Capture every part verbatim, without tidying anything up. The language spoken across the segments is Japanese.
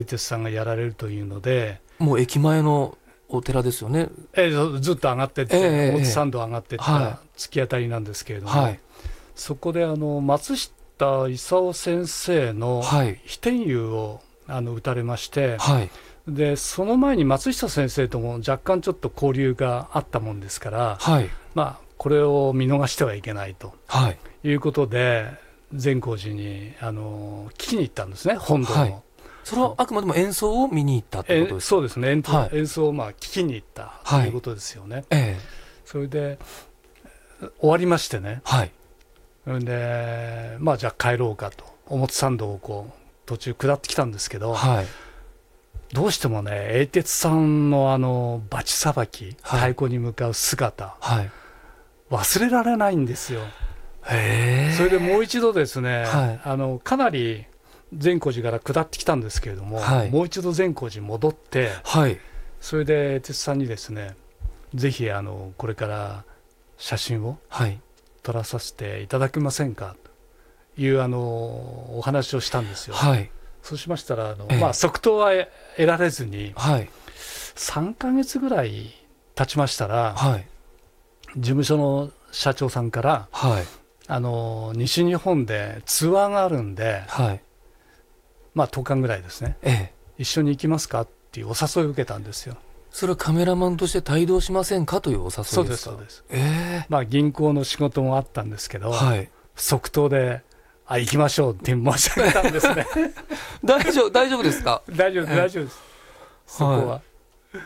英哲さんがやられるというので、 もう駅前のお寺ですよね。 えー、ずっと上がってって、 えー、 表参道上がっていったは突き当たりなんですけれども、 はい、 そこであの松下勲先生のはい飛天遊をあの打たれまして、 はい、 でその前に松下先生とも若干ちょっと交流があったもんですから、 はい、 まあ、これを見逃してはいけないとはい、 いうことで、善光寺にあの聞きに行ったんですね、本堂の。はい、 それはあくまでも演奏を見に行ったということですか。 そうですね、演奏、 はい、 演奏をまあ聞きに行ったということですよね。はい、 ええ、 それで終わりましてね、 はい、 でまあ、じゃあ帰ろうかと、表参道をこう途中下ってきたんですけど、はい、どうしてもね、英哲さんのあのバチさばき、はい、太鼓に向かう姿、はい、忘れられないんですよ。へー。それでもう一度ですね、はい、あのかなり善光寺から下ってきたんですけれども、はい、もう一度善光寺に戻って、はい、それで英哲さんにですね、ぜひあのこれから写真を撮らさせていただけませんかというあのお話をしたんですよ。はい、そうしましたらあの、ええ、まあ、即答は得られずに、はい、さんかげつぐらい経ちましたら、はい、事務所の社長さんから、はい、あの西日本でツアーがあるんで、はい、まあ、とおかぐらいですね、ええ、一緒に行きますかっていうお誘いを受けたんですよ。 それはカメラマンとして帯同しませんかというお誘いですか。 そうです、そうです、 えーまあ、銀行の仕事もあったんですけど、はい、即答であ行きましょうって申し上げたんですね大丈夫、大丈夫ですか。 大丈夫、大丈夫です、そこは、 はい、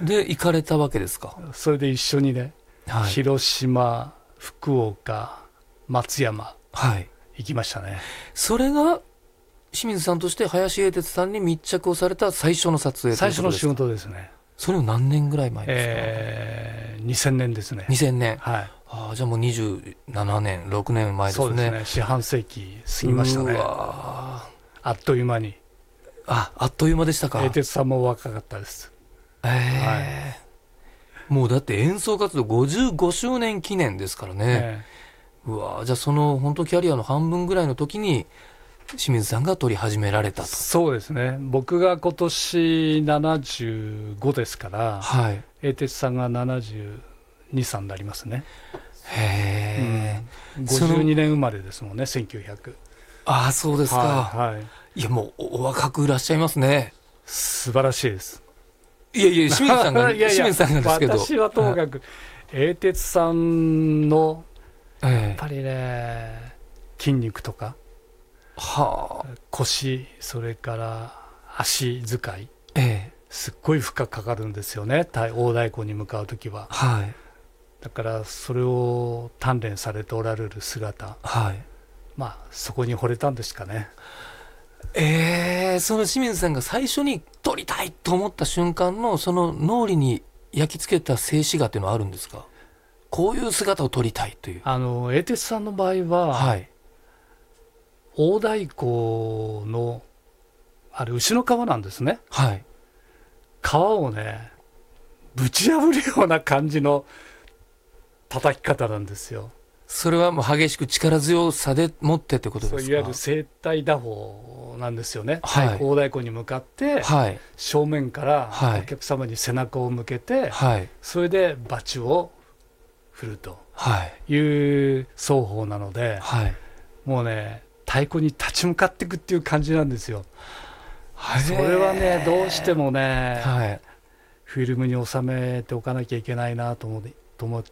で行かれたわけですか。 それで一緒にね、はい、広島、福岡、松山、はい、行きましたね。 それが清水さんとして林英哲さんに密着をされた最初の撮影ということですか。 最初の仕事ですね。 それを何年ぐらい前ですか。 えー、にせんねんですね。 にせんねん、 はい、 あじゃあもうにじゅうななねんろくねんまえですね。 そうですね、四半世紀過ぎましたね。うわあっという間に。 ああっという間でしたか。 英哲さんも若かったです。 えーはい、もうだって演奏活動ごじゅうごしゅうねん記念ですからね、えー、うわじゃあその本当キャリアの半分ぐらいの時に清水さんが撮り始められたと。 そうですね、僕が今年ななじゅうごですから、はい、英哲さんがななじゅうに、さんになりますね。へえ、うん、ごじゅうにねん生まれですもんね、せんきゅうひゃく。 ああそうですか、 はいはい、 いやもうお若くいらっしゃいますね。 素晴らしいです。 いやいや清水さんがいやいや清水さんがですけど、 私はともかく英哲さんのやっぱりね、えー、筋肉とか、はあ、腰、それから足使い、ええ、すっごい負荷かかるんですよね、大太鼓に向かうときは、はい、だからそれを鍛錬されておられる姿、はい、まあそこに惚れたんですかね。 えー、その清水さんが最初に撮りたいと思った瞬間のその脳裏に焼き付けた静止画っていうのはあるんですか。こういう姿を撮りたいという。あの英哲さんの場合は、はい、大太鼓のあれ牛の皮なんですね、はい、皮をねぶち破るような感じの叩き方なんですよ。 それはもう激しく力強さで持ってってことですか。 そういわゆる生体打法なんですよね、はい、大太鼓に向かって、はい、正面からお客様に背中を向けて、はい、それでバチを振るという奏法なので、はい、もうね太鼓に立ち向かっていくっていう感じなんですよ。それはねどうしてもね、はい、フィルムに収めておかなきゃいけないなと思って、と思って、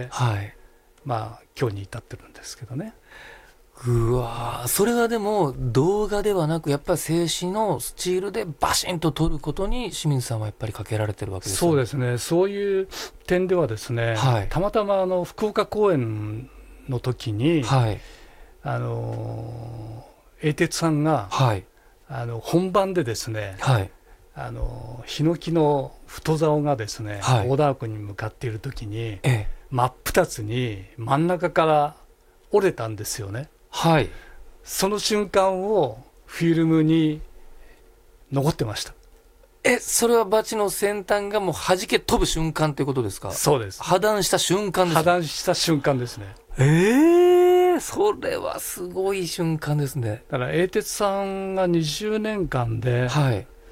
はい、まあ今日に至ってるんですけどね。 うわそれはでも動画ではなくやっぱり静止のスチールでバシンと撮ることに清水さんはやっぱりかけられてるわけですよね。 そうですね、そういう点ではですね、はい、たまたまあの福岡公演の時に、はい、あの英哲さんが、はい、あの本番でですね、はい、あのヒノキの太竿がですね、はい、大太鼓に向かっている時に、ええ、真っ二つに真ん中から折れたんですよね。はい、その瞬間をフィルムに残ってました。 えそれはバチの先端がもう弾け飛ぶ瞬間ということですか。 そうです。 破断した瞬間です。 破断した瞬間ですね。 えー、それはすごい瞬間ですね。 だから英哲さんがにじゅうねんかんで、はい、